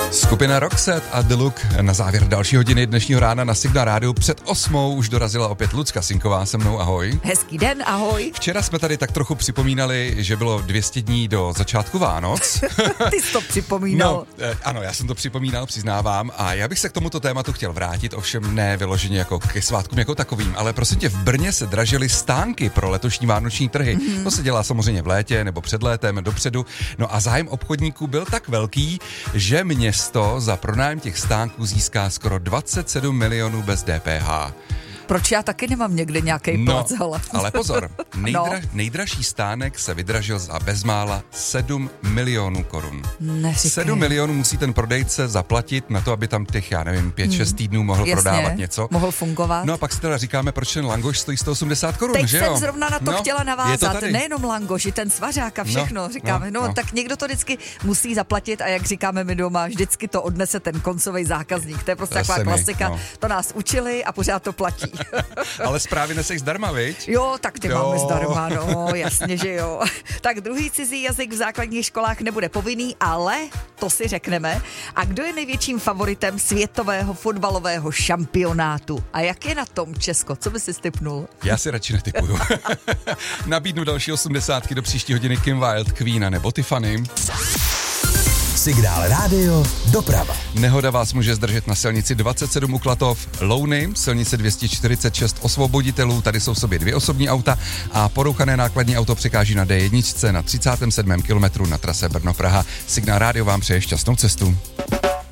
Skupina Roxette a The Look na závěr další hodiny dnešního rána na Signál Rádiu. Před 8 už dorazila opět Lucka Sinková se mnou, ahoj. Hezký den, ahoj. Včera jsme tady tak trochu připomínali, že bylo 200 dní do začátku Vánoc. Ty jsi to připomínal. No, ano, já jsem to připomínal, přiznávám, a já bych se k tomuto tématu chtěl vrátit, ovšem ne vyloženě jako ke svátkům jako takovým, ale prosím tě, v Brně se dražily stánky pro letošní vánoční trhy. To se dělá samozřejmě v létě nebo před létem, dopředu. No a zájem obchodníků byl tak velký, že město za pronájem těch stánků získá skoro 27 milionů bez DPH. Proč já taky nemám někde nějaký plac, hele? Ale pozor, nejdražší stánek se vydražil za bezmála 7 milionů korun. Neříkej. 7 milionů musí ten prodejce zaplatit na to, aby tam těch, 5-6 týdnů mohl prodávat něco. Mohl fungovat. No a pak si teda říkáme, proč ten langoš stojí 180 korun, teď že jo? Teď jsem zrovna na to chtěla navázat, nejenom langoši, ten svařák a všechno, říkáme, tak někdo to vždycky musí zaplatit a jak říkáme my doma, vždycky to odnese ten koncový zákazník, to je prostě taková klasika, to nás učili a pořád to platí. Ale zprávy neseš zdarma, viď? Jo, tak ty máme zdarma, jasně, že jo. Tak druhý cizí jazyk v základních školách nebude povinný, ale to si řekneme. A kdo je největším favoritem světového fotbalového šampionátu? A jak je na tom Česko? Co by si tipnul? Já si radši netipuju. Nabídnu další 80 do příští hodiny Kim Wilde, Queen nebo Tiffany. Signál Rádio doprava. Nehoda vás může zdržet na silnici 27 u Klatov, Louny, silnice 246 Osvoboditelů, tady jsou v sobě 2 osobní auta a porouchané nákladní auto překáží na D1 na 37. kilometru na trase Brno-Praha. Signál Rádio vám přeje šťastnou cestu.